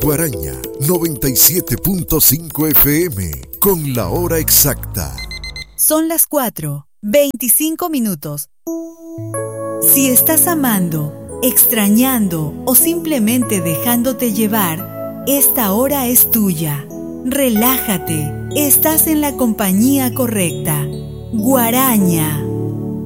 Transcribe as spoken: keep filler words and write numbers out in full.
Guaraña noventa y siete punto cinco F M con la hora exacta. Son las cuatro, veinticinco minutos. Si estás amando, extrañando o simplemente dejándote llevar, esta hora es tuya. Relájate, estás en la compañía correcta. Guaraña.